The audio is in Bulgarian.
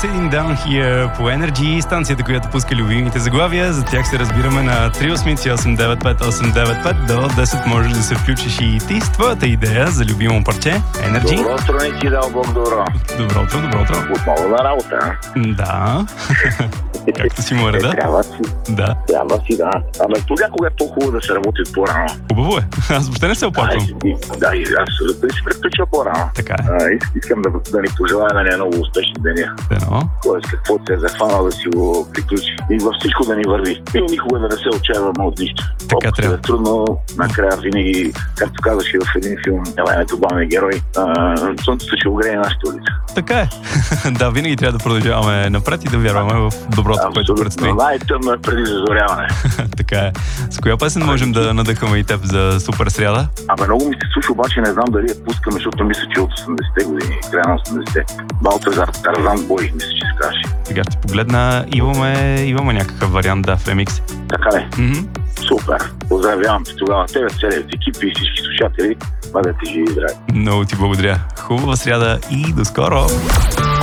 Sitting Down Here по Energy, станцията, която пуска любимите заглавия. За тях се разбираме на 383-895-895. До 10 можеш да се включиш и ти с твоята идея за любимо парче. Energy. Добро утро, не ти дал Бог добро. Добро утро, добро утро. Отново на работа. Да. Както си му реда. Трябва си. Да. Трябва си, да. Ама понякога е по-хубаво да се работи по-рано. Хубаво е. Аз въобще не се оплаквам. Да, и аз да си приключва по-рано. Така е. Искам да ни пожелая да ни е много успешни деня. Тоест, каквото се е захванал да си го приключи. И във всичко да ни върви. И никога да не се отчаяваме от нищо. Така трябва. Е трудно, накрая винаги, както казваш и в един филм, Елемето главния герой, слънцето ще огрее нашата улица. Така е. Да, винаги трябва да продължаваме напред и да вярваме в доброто, което предстои. Най-тъмно е преди зазоряване. Така е. С коя песен можем да надъхаме и теб за супер сряда? Много ми се слуша, обаче не знам дали я пускаме, защото мисля, че от 80-те години, края на 80-те. Балтазар, Тарзан Бой, мисля, че се каже. Сега ще погледна, имаме някакъв вариант, да, в ремикс. Така ли? Супер. Поздравявам те тогава тебе, целият екип и всички слушатели. Бъдете живи и здрави. Много ти благодаря. Хубава сряда и до скоро!